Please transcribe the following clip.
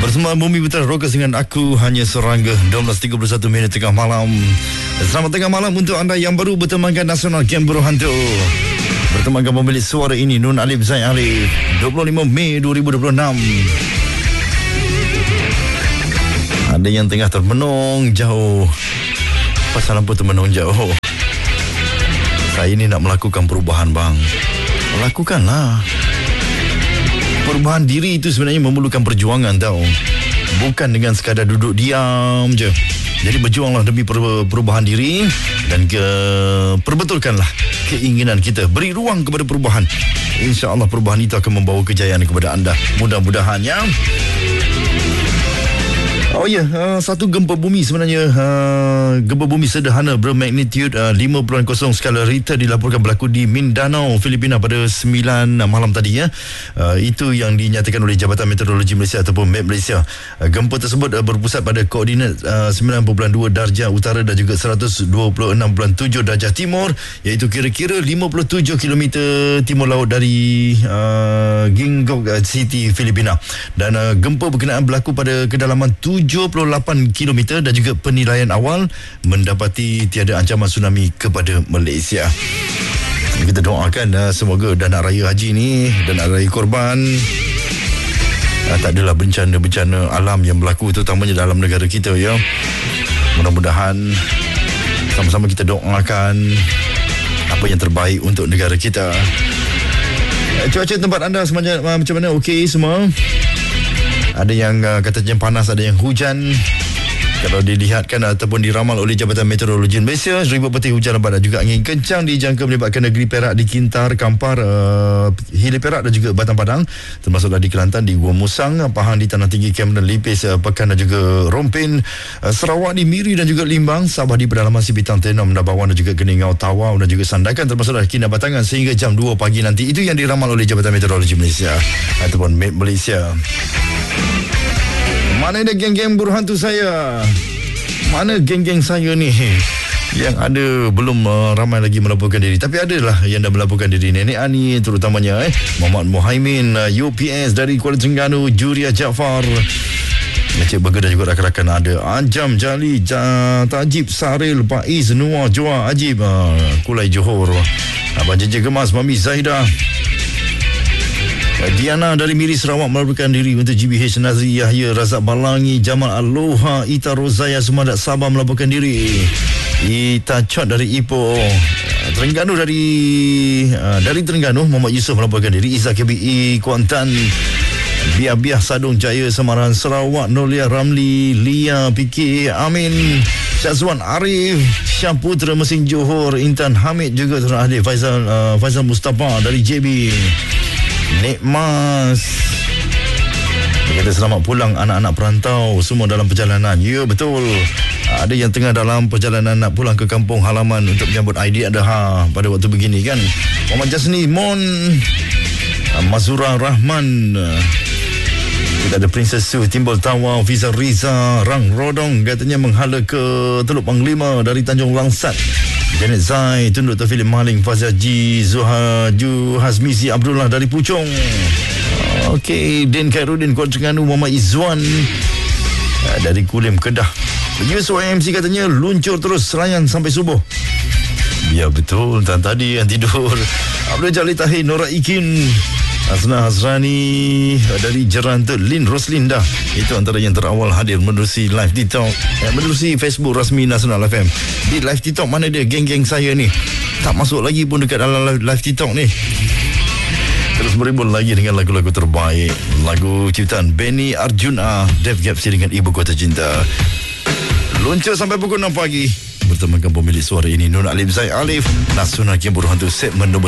Bersama Bumi Putra Rockers dengan aku hanya serangga 12.31 minit tengah malam. Selamat tengah malam untuk anda yang baru bertemankan Nasional Camp Buruh Hantu. Bertemankan pemilik suara ini Nun Alif Zaid Alif. 25 Mei 2026. Ada yang tengah termenung jauh. Pasal apa termenung jauh? Saya ni nak melakukan perubahan bang. Lakukanlah. Perubahan diri itu sebenarnya memerlukan perjuangan tau. Bukan dengan sekadar duduk diam je. Jadi berjuanglah demi perubahan diri. Dan perbetulkanlah keinginan kita. Beri ruang kepada perubahan. InsyaAllah perubahan itu akan membawa kejayaan kepada anda. Mudah-mudahannya. Oh ya, satu gempa bumi sebenarnya, gempa bumi sederhana bermagnitude 5.0 skala Richter dilaporkan berlaku di Mindanao, Filipina pada 9 malam tadi ya. Itu yang dinyatakan oleh Jabatan Meteorologi Malaysia ataupun MET Malaysia. Gempa tersebut berpusat pada koordinat 9.2 darjah utara dan juga 126.7 darjah timur, iaitu kira-kira 57 km timur laut dari Gingok City, Filipina. Dan gempa berkenaan berlaku pada kedalaman 78 km dan juga penilaian awal mendapati tiada ancaman tsunami kepada Malaysia. Kita doakan semoga dana raya haji ni, dana raya korban, tak adalah bencana-bencana alam yang berlaku terutamanya dalam negara kita ya. Mudah-mudahan sama-sama kita doakan apa yang terbaik untuk negara kita. Cuaca tempat anda macam mana? Okey semua? Ada yang katanya panas, ada yang hujan. Kalau dilihatkan ataupun diramal oleh Jabatan Meteorologi Malaysia, seribu petir hujan lebat dan juga angin kencang dijangka melibatkan negeri Perak, di Kintar, Kampar, Hilir Perak dan juga Batang Padang, termasuklah di Kelantan, di Gua Musang, Pahang, di Tanah Tinggi, Cameron, Lipis, Pekan dan juga Rompin, Sarawak di Miri dan juga Limbang, Sabah di pedalaman Sipitang, Tenom, Dabawan dan juga Keningau, Tawau dan juga Sandakan, termasuklah Kinabatangan sehingga jam 2 pagi nanti. Itu yang diramal oleh Jabatan Meteorologi Malaysia ataupun MET Malaysia. Mana ada geng-geng buruh hantu saya? Mana geng-geng saya ni? Yang ada belum ramai lagi melaporkan diri. Tapi adalah yang dah melaporkan diri. Nenek Ani terutamanya Muhammad Muhaimin, UPS dari Kuala Terengganu, Juria Jaafar, Encik Burger dan juga rakan-rakan ada Anjam Jali, Tajib Saril, Faiz, Nuah, Joa, Ajib, Kulai Johor, Abang Jeje Gemas, Mami Zaidah, Diana dari Miri Sarawak melaporkan diri untuk GBH. Nazri Yahya, Razak Balangi, Jamal Aloha, Ita Rozaya Sumadat Sabah melaporkan diri. Ita Chot dari Ipoh, Terengganu dari Terengganu Muhammad Yusof melaporkan diri. Izzah KBI Kuantan, Biah Sadung Jaya Semaran Sarawak, Nolia Ramli, Lia PK Amin, Syazwan Arif, Syam Putra Mesin Johor, Intan Hamid juga turut hadir. Faizal Mustafa dari JB, Nek Mas, dia kata selamat pulang anak-anak perantau semua dalam perjalanan. Ya betul, ada yang tengah dalam perjalanan nak pulang ke kampung halaman untuk menyambut Aidiladha pada waktu begini kan. Muhammad Jasni Mon, Mazura Rahman, kita ada Princess Su, Timbul Tawa, Fiza Riza, Rang Rodong katanya menghala ke Teluk Panglima dari Tanjung Langsat. Janet Zai, Tun Dr. Philip Maling, Fazia Ji, Zuhaju Hazmizi Abdullah dari Puchong. Okey, Din Khairuddin Kuala Terengganu, Muhammad Izzuan dari Kulim Kedah. Yusuf MC katanya luncur terus Selayan sampai subuh. Ya betul, tadi yang tidur. Abdul Jalil Tahir, Nora Ikin, Asna Hasrani dari Jerantut, Lin Roslinda. Itu antara yang terawal hadir menerusi live TikTok, menerusi Facebook rasmi Nasional FM. Di live TikTok mana dia geng-geng saya ni? Tak masuk lagi pun dekat dalam live TikTok ni. Terus beribun lagi dengan lagu-lagu terbaik. Lagu ciptaan Benny Arjuna, Death Gapsi dengan Ibu Kota Cinta. Luncur sampai pukul 6 pagi. Bertemankan pemilik suara ini Nun Alif Zaid Alif, Nasional Camp Buruh Hantu segmen nombor